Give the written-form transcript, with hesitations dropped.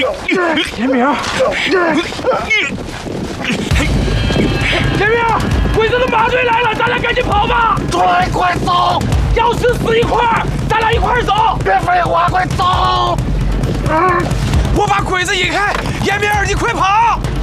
严明，严明，鬼子的马队来了，咱俩赶紧跑吧！ 对，快走！ 要是死一块儿，咱俩一块儿走。 别废话，快走！ 我把鬼子引开，严明，你快跑！